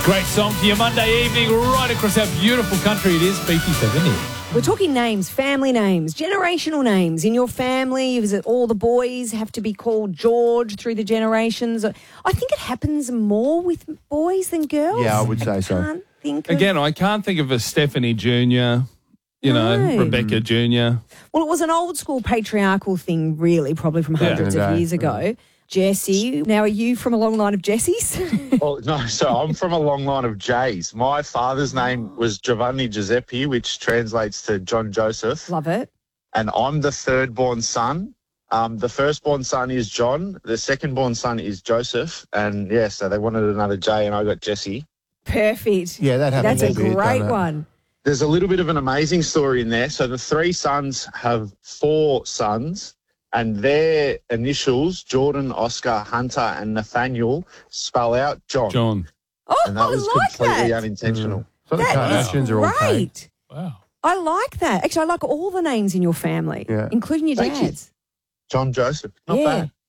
Great song for your Monday evening right across our beautiful country. It is Beefy 70. We're talking names, family names, generational names. In your family, is it all the boys have to be called George through the generations? I think it happens more with boys than girls. Yeah, I would say so. Can't think of... Again, I can't think of a Stephanie Jr., Rebecca Jr. Well, it was an old school patriarchal thing, really, probably from hundreds of years ago. Jesse, now are you from a long line of Jessies? Well, no, so I'm from a long line of J's. My father's name was Giovanni Giuseppe, which translates to John Joseph. Love it. And I'm the third-born son. The first-born son is John. The second-born son is Joseph. And, yeah, so they wanted another J, and I got Jesse. Perfect. Yeah, that happens. That's a great one. There's a little bit of an amazing story in there. So the three sons have four sons, and their initials, Jordan, Oscar, Hunter, and Nathaniel, spell out John. Oh, And that was I like completely that. unintentional. So the Kardashians are all paid. Great. Wow. I like that. Actually, I like all the names in your family, Yeah. including your Thank you. dad's. John Joseph. Not Yeah. bad.